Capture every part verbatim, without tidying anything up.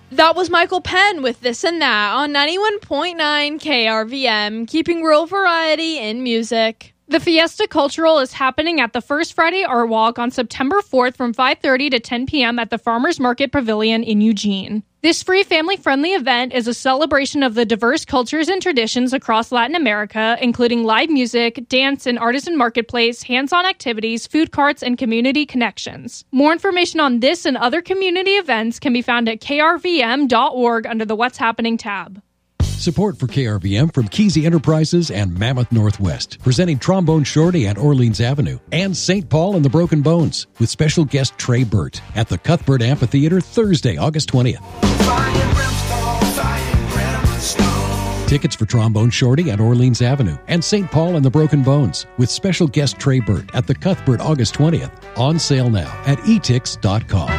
That was Michael Penn with This and That on ninety-one point nine K R V M, keeping real variety in music. The Fiesta Cultural is happening at the First Friday Art Walk on September fourth from five thirty to ten p.m. at the Farmers Market Pavilion in Eugene. This free family-friendly event is a celebration of the diverse cultures and traditions across Latin America, including live music, dance, and artisan marketplace, hands-on activities, food carts, and community connections. More information on this and other community events can be found at k r v m dot org under the What's Happening tab. Support for K R V M from Kesey Enterprises and Mammoth Northwest, presenting Trombone Shorty at Orleans Avenue and Saint Paul and the Broken Bones with special guest Trey Burt at the Cuthbert Amphitheater Thursday, August twentieth. Tickets for Trombone Shorty at Orleans Avenue and Saint Paul and the Broken Bones with special guest Trey Burt at the Cuthbert August twentieth. On sale now at e tix dot com.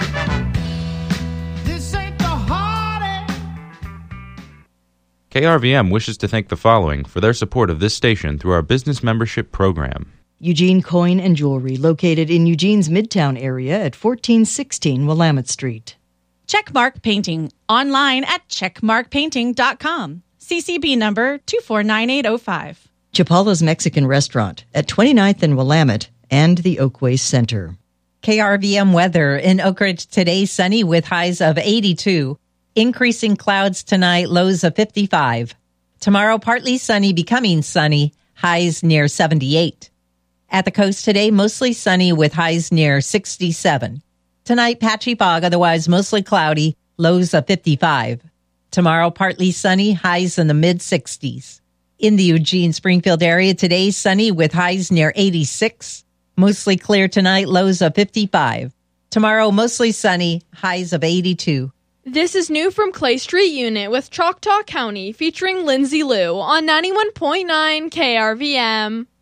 K R V M wishes to thank the following for their support of this station through our business membership program. Eugene Coin and Jewelry, located in Eugene's Midtown area at fourteen sixteen Willamette Street. Checkmark Painting, online at checkmark painting dot com. C C B number two four nine eight oh five. Chapala's Mexican Restaurant at twenty-ninth and Willamette and the Oakway Center. K R V M weather in Oak Ridge today, sunny with highs of eighty-two. Increasing clouds tonight, lows of fifty-five. Tomorrow, partly sunny, becoming sunny, highs near seventy-eight. At the coast today, mostly sunny with highs near sixty-seven. Tonight, patchy fog, otherwise mostly cloudy, lows of fifty-five. Tomorrow, partly sunny, highs in the mid-sixties. In the Eugene-Springfield area, today, sunny with highs near eighty-six. Mostly clear tonight, lows of fifty-five. Tomorrow, mostly sunny, highs of eighty-two. This is new from Clay Street Unit with Choctaw County featuring Lindsay Lou on ninety-one point nine K R V M.